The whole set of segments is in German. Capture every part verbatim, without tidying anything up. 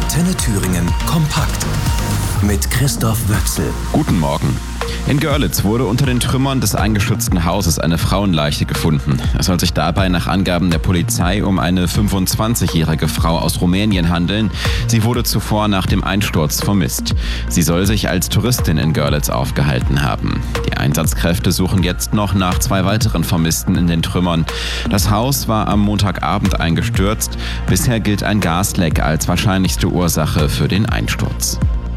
Antenne Thüringen kompakt mit Christoph Wöchsel. Guten Morgen. In Görlitz wurde unter den Trümmern des eingestürzten Hauses eine Frauenleiche gefunden. Es soll sich dabei nach Angaben der Polizei um eine fünfundzwanzigjährige Frau aus Rumänien handeln. Sie wurde zuvor nach dem Einsturz vermisst. Sie soll sich als Touristin in Görlitz aufgehalten haben. Die Einsatzkräfte suchen jetzt noch nach zwei weiteren Vermissten in den Trümmern. Das Haus war am Montagabend eingestürzt. Bisher gilt ein Gasleck als wahrscheinlichste Ursache für den Einsturz.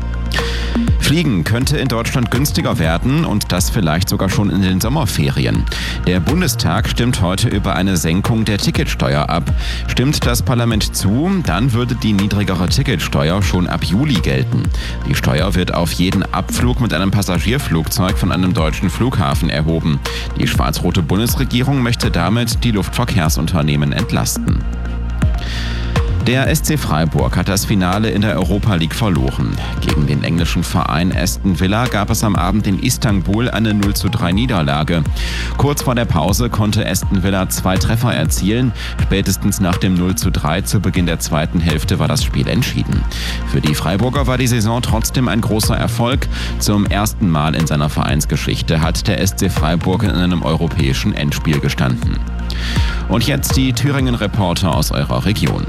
Fliegen könnte in Deutschland günstiger werden und das vielleicht sogar schon in den Sommerferien. Der Bundestag stimmt heute über eine Senkung der Ticketsteuer ab. Stimmt das Parlament zu, dann würde die niedrigere Ticketsteuer schon ab Juli gelten. Die Steuer wird auf jeden Abflug mit einem Passagierflugzeug von einem deutschen Flughafen erhoben. Die schwarz-rote Bundesregierung möchte damit die Luftverkehrsunternehmen entlasten. Der S C Freiburg hat das Finale in der Europa League verloren. Gegen den englischen Verein Aston Villa gab es am Abend in Istanbul eine null zu drei Niederlage. Kurz vor der Pause konnte Aston Villa zwei Treffer erzielen. Spätestens nach dem null zu drei zu Beginn der zweiten Hälfte war das Spiel entschieden. Für die Freiburger war die Saison trotzdem ein großer Erfolg. Zum ersten Mal in seiner Vereinsgeschichte hat der S C Freiburg in einem europäischen Endspiel gestanden. Und jetzt die Thüringen-Reporter aus eurer Region.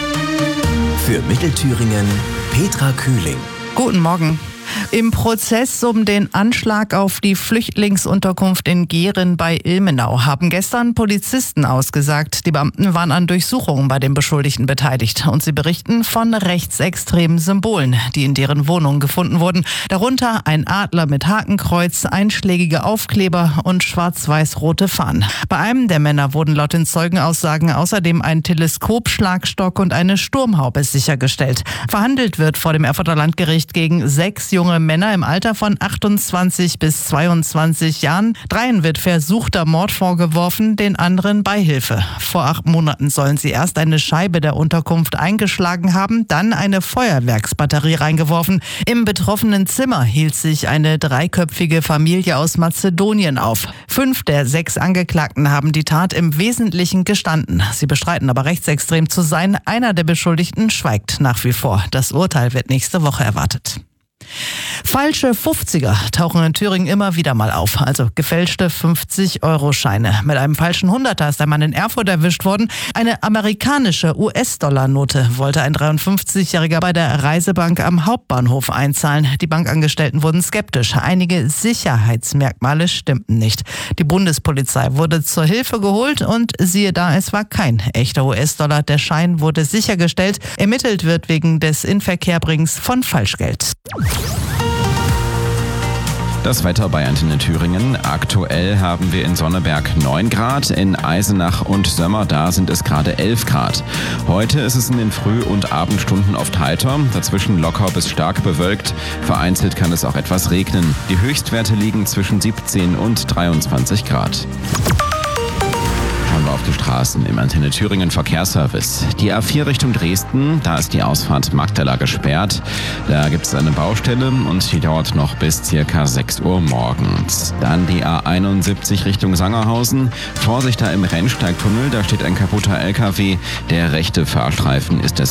Für Mittelthüringen Petra Kühling. Guten Morgen. Im Prozess um den Anschlag auf die Flüchtlingsunterkunft in Gehren bei Ilmenau haben gestern Polizisten ausgesagt. Die Beamten waren an Durchsuchungen bei den Beschuldigten beteiligt und sie berichten von rechtsextremen Symbolen, die in deren Wohnung gefunden wurden. Darunter ein Adler mit Hakenkreuz, einschlägige Aufkleber und schwarz-weiß-rote Fahnen. Bei einem der Männer wurden laut den Zeugenaussagen außerdem ein Teleskop, Schlagstock und eine Sturmhaube sichergestellt. Verhandelt wird vor dem Erfurter Landgericht gegen sechs junge Männer im Alter von achtundzwanzig bis zweiundzwanzig Jahren. Dreien wird versuchter Mord vorgeworfen, den anderen Beihilfe. Vor acht Monaten sollen sie erst eine Scheibe der Unterkunft eingeschlagen haben, dann eine Feuerwerksbatterie reingeworfen. Im betroffenen Zimmer hielt sich eine dreiköpfige Familie aus Mazedonien auf. Fünf der sechs Angeklagten haben die Tat im Wesentlichen gestanden. Sie bestreiten aber rechtsextrem zu sein. Einer der Beschuldigten schweigt nach wie vor. Das Urteil wird nächste Woche erwartet. Falsche fünfziger tauchen in Thüringen immer wieder mal auf, also gefälschte fünfzig-Euro-Scheine. Mit einem falschen Hunderter ist ein Mann in Erfurt erwischt worden. Eine amerikanische U S-Dollar-Note wollte ein dreiundfünfzigjähriger bei der Reisebank am Hauptbahnhof einzahlen. Die Bankangestellten wurden skeptisch. Einige Sicherheitsmerkmale stimmten nicht. Die Bundespolizei wurde zur Hilfe geholt und siehe da, es war kein echter U S-Dollar. Der Schein wurde sichergestellt. Ermittelt wird wegen des Inverkehrbringens von Falschgeld. Das Wetter bei Antenne Thüringen. Aktuell haben wir in Sonneberg neun Grad, in Eisenach und Sömmerda sind es gerade elf Grad. Heute ist es in den Früh- und Abendstunden oft heiter, dazwischen locker bis stark bewölkt. Vereinzelt kann es auch etwas regnen. Die Höchstwerte liegen zwischen siebzehn und dreiundzwanzig Grad. Schauen wir auf die Straßen im Antenne Thüringen Verkehrsservice. Die A vier Richtung Dresden, da ist die Ausfahrt Magdala gesperrt. Da gibt es eine Baustelle und die dauert noch bis circa sechs Uhr morgens. Dann die A einundsiebzig Richtung Sangerhausen. Vorsicht da im Rennsteigtunnel, da steht ein kaputter L K W. Der rechte Fahrstreifen ist des